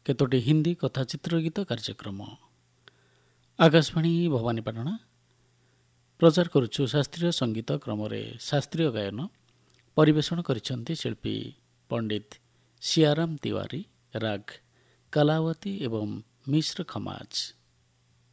କେତୋଟି ହିନ୍ଦୀ କଥା ଚିତ୍ରଗୀତ କାର୍ଯ୍ୟକ୍ରମ। ଆକାଶବାଣୀ ଭବାନୀପାଟଣା ପ୍ରଚାର କରୁଛୁ ଶାସ୍ତ୍ରୀୟ ସଙ୍ଗୀତ କ୍ରମରେ ଶାସ୍ତ୍ରୀୟ ଗାୟନ ପରିବେଷଣ କରିଛନ୍ତି ଶିଳ୍ପୀ ପଣ୍ଡିତ ସିଆରାମ ତିୱାରୀ, ରାଗ କାଲାୱତୀ ଏବଂ ମିଶ୍ର ଖମାଜ।